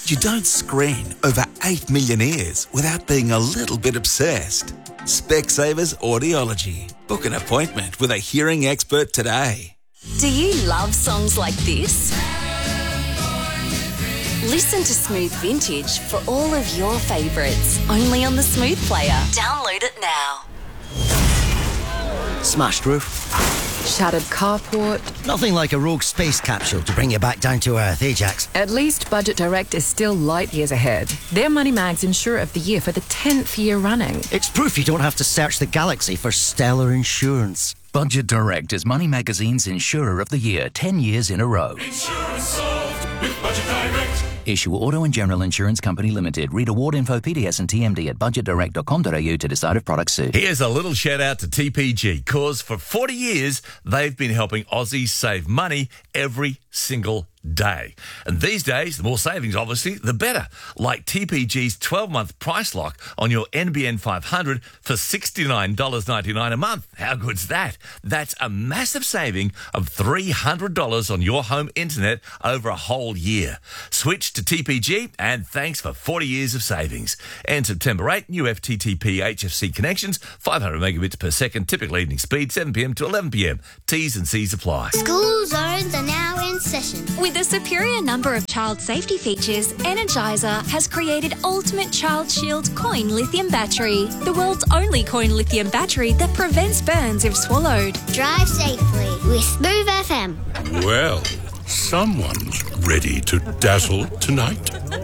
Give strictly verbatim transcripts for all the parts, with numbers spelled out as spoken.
You don't screen over eight million ears without being a little bit obsessed. Specsavers Audiology. Book an appointment with a hearing expert today. Do you love songs like this? Listen to Smooth Vintage for all of your favourites, only on the Smooth Player. Download it now. Smashed roof. Shattered carport. Nothing like a rogue space capsule to bring you back down to earth, eh, Jax? At least Budget Direct is still light years ahead. They're Money Mag's Insurer of the Year for the tenth year running. It's proof you don't have to search the galaxy for stellar insurance. Budget Direct is Money Magazine's Insurer of the Year ten years in a row. Insurance solved with Budget Direct. Issue Auto and General Insurance Company Limited. Read award info, P D S and T M D at budget direct dot com dot a u to decide if products suit. Here's a little shout out to T P G, cause for forty years they've been helping Aussies save money every single day. And these days, the more savings, obviously, the better. Like T P G's twelve-month price lock on your N B N five hundred for sixty-nine dollars ninety-nine a month. How good's that? That's a massive saving of three hundred dollars on your home internet over a whole year. Switch to T P G and thanks for forty years of savings. And September eighth, new F T T P H F C connections, five hundred megabits per second, typical evening speed, seven p m to eleven p m. T's and C's apply. School zones are now in session. With a superior number of child safety features, Energizer has created Ultimate Child Shield Coin Lithium Battery, the world's only coin lithium battery that prevents burns if swallowed. Drive safely with Smooth F M. Well, someone's ready to dazzle tonight.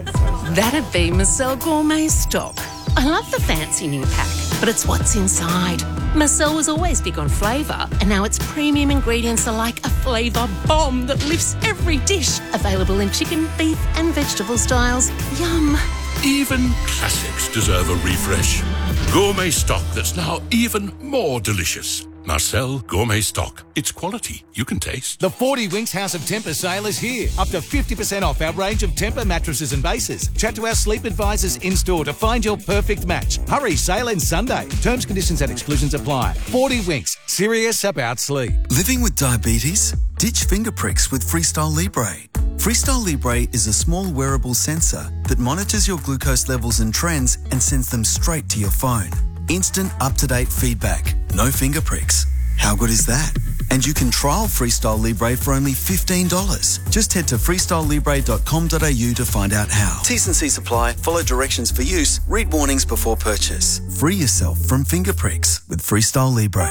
That'd be Marcel Gourmet Stock. I love the fancy new pack, but it's what's inside. Marcel was always big on flavour, and now its premium ingredients are like a flavour bomb that lifts every dish. Available in chicken, beef and vegetable styles. Yum. Even classics deserve a refresh. Gourmet Stock that's now even more delicious. Marcel Gourmet Stock. It's quality you can taste. The forty Winks House of Tempur sale is here. Up to fifty percent off our range of Tempur mattresses and bases. Chat to our sleep advisors in-store to find your perfect match. Hurry, sale ends Sunday. Terms, conditions and exclusions apply. forty Winks. Serious about sleep. Living with diabetes? Ditch finger pricks with Freestyle Libre. Freestyle Libre is a small wearable sensor that monitors your glucose levels and trends and sends them straight to your phone. Instant, up-to-date feedback. No finger pricks. How good is that? And you can trial Freestyle Libre for only fifteen dollars. Just head to freestyle libre dot com dot a u to find out how. T's and C's apply. Follow directions for use. Read warnings before purchase. Free yourself from finger pricks with Freestyle Libre.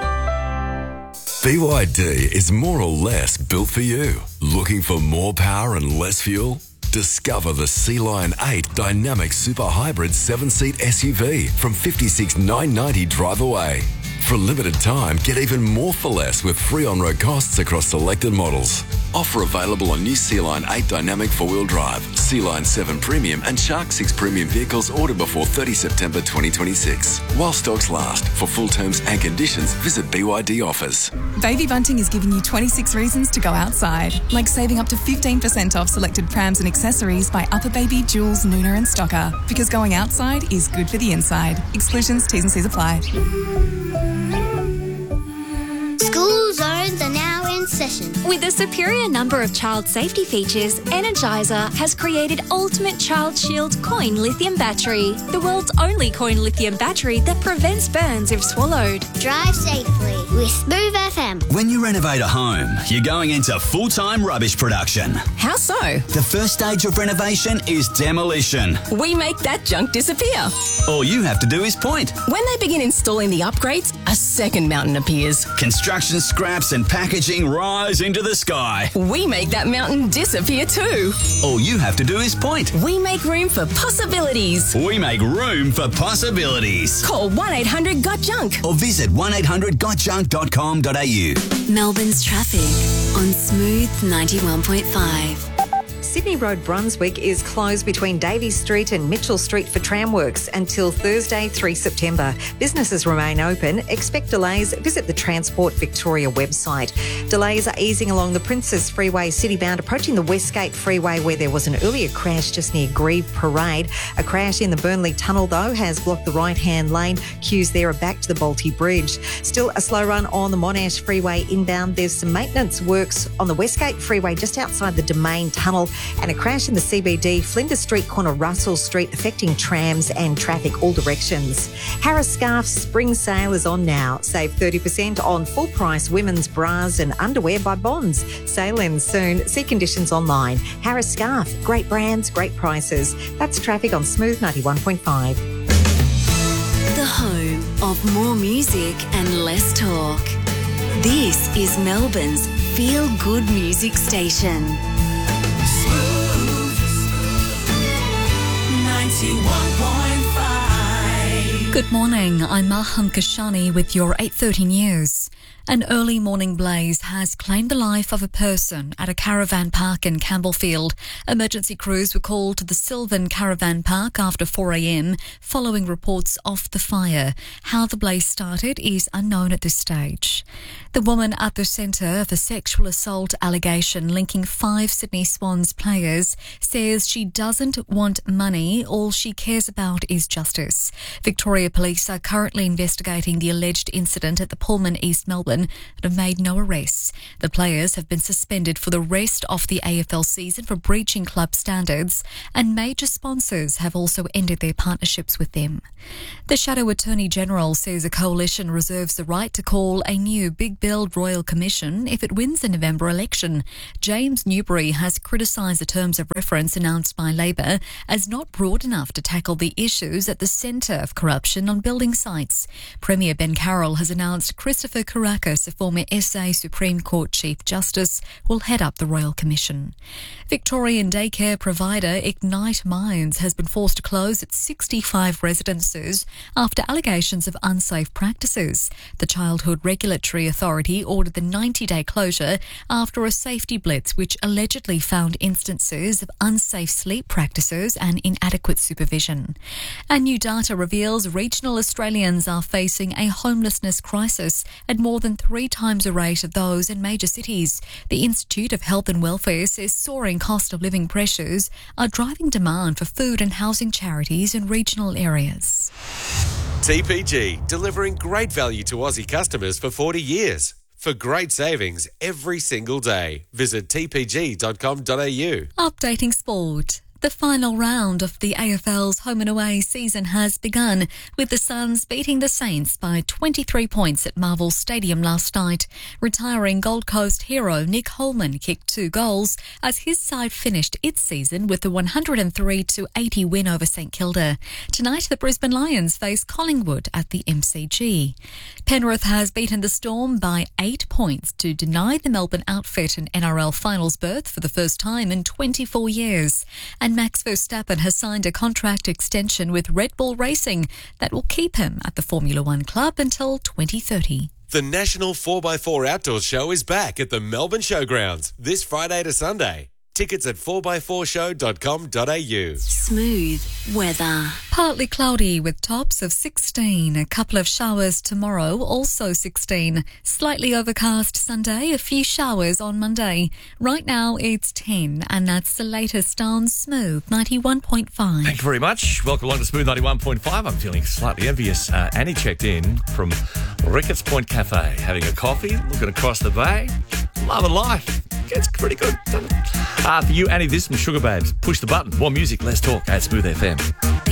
B Y D is more or less built for you. Looking for more power and less fuel? Discover the Sea Lion eight Dynamic Super Hybrid seven-seat S U V from fifty-six thousand nine hundred ninety dollars drive away. For a limited time, get even more for less with free on-road costs across selected models. Offer available on new Sea Lion eight Dynamic four-wheel drive, Sea Lion seven Premium and Shark six Premium vehicles ordered before thirtieth September twenty twenty-six. While stocks last. For full terms and conditions, visit B Y D Offers. Baby Bunting is giving you twenty-six reasons to go outside, like saving up to fifteen percent off selected prams and accessories by Upper Baby, Jules, Nooner and Stocker. Because going outside is good for the inside. Exclusions, T's and C's apply. School zones are now in session. With a superior number of child safety features, Energizer has created Ultimate Child Shield Coin Lithium Battery, the world's only coin lithium battery that prevents burns if swallowed. Drive safely with Smooth F M. When you renovate a home, you're going into full-time rubbish production. How so? The first stage of renovation is demolition. We make that junk disappear. All you have to do is point. When they begin installing the upgrades, a second mountain appears. Construction scraps and packaging rise into the sky. We make that mountain disappear too. All you have to do is point. We make room for possibilities. We make room for possibilities. Call one eight hundred got junk or visit one eight hundred got junk dot com dot a u. Melbourne's traffic on Smooth ninety-one point five. Sydney Road Brunswick is closed between Davies Street and Mitchell Street for tramworks until Thursday, the third of September. Businesses remain open. Expect delays. Visit the Transport Victoria website. Delays are easing along the Princes Freeway citybound, approaching the Westgate Freeway where there was an earlier crash just near Grieve Parade. A crash in the Burnley Tunnel, though, has blocked the right-hand lane. Queues there are back to the Balti Bridge. Still a slow run on the Monash Freeway inbound. There's some maintenance works on the Westgate Freeway just outside the Domain Tunnel. And a crash in the C B D, Flinders Street corner Russell Street, affecting trams and traffic all directions. Harris Scarf's spring sale is on now. Save thirty percent on full-price women's bras and underwear by Bonds. Sale ends soon. See conditions online. Harris Scarf, great brands, great prices. That's traffic on Smooth ninety-one point five. The home of more music and less talk. This is Melbourne's feel-good music station. Smooth ninety-one point five. Good morning, I'm Maham Kashani with your eight thirty news. An early morning blaze has claimed the life of a person at a caravan park in Campbellfield. Emergency crews were called to the Sylvan Caravan Park after four a.m. following reports of the fire. How the blaze started is unknown at this stage. The woman at the centre of a sexual assault allegation linking five Sydney Swans players says she doesn't want money. All she cares about is justice. Victoria Police are currently investigating the alleged incident at the Pullman East Melbourne and have made no arrests. The players have been suspended for the rest of the A F L season for breaching club standards, and major sponsors have also ended their partnerships with them. The Shadow Attorney General says a coalition reserves the right to call a new Big Build Royal Commission if it wins the November election. James Newbury has criticised the terms of reference announced by Labor as not broad enough to tackle the issues at the centre of corruption on building sites. Premier Ben Carroll has announced Christopher Kourakis, a former S A Supreme Court Chief Justice, will head up the Royal Commission. Victorian daycare provider Ignite Minds has been forced to close its sixty-five residences after allegations of unsafe practices. The Childhood Regulatory Authority ordered the ninety-day closure after a safety blitz which allegedly found instances of unsafe sleep practices and inadequate supervision. And new data reveals regional Australians are facing a homelessness crisis at more than three times the rate of those in major cities. The Institute of Health and Welfare says soaring cost of living pressures are driving demand for food and housing charities in regional areas. T P G, delivering great value to Aussie customers for forty years. For great savings every single day, visit t p g dot com dot a u. Updating sport. The final round of the A F L's home and away season has begun, with the Suns beating the Saints by twenty-three points at Marvel Stadium last night. Retiring Gold Coast hero Nick Holman kicked two goals as his side finished its season with a one hundred three to eighty win over St Kilda. Tonight, the Brisbane Lions face Collingwood at the M C G. Penrith has beaten the Storm by eight points to deny the Melbourne outfit an N R L finals berth for the first time in twenty-four years. And Max Verstappen has signed a contract extension with Red Bull Racing that will keep him at the Formula One club until twenty thirty. The National four by four Outdoor Show is back at the Melbourne Showgrounds this Friday to Sunday. Tickets at four by four show dot com dot a u. Smooth weather. Partly cloudy with tops of sixteen. A couple of showers tomorrow, also sixteen. Slightly overcast Sunday, a few showers on Monday. Right now it's ten, and that's the latest on Smooth ninety-one point five. Thank you very much. Welcome along to Smooth ninety-one point five. I'm feeling slightly envious. Uh, Annie checked in from Ricketts Point Cafe, having a coffee, looking across the bay. Love of life. It's pretty good, doesn't it? Uh, for you, Annie, this is from Sugar Babes. Push the button. More music, less talk at Smooth F M.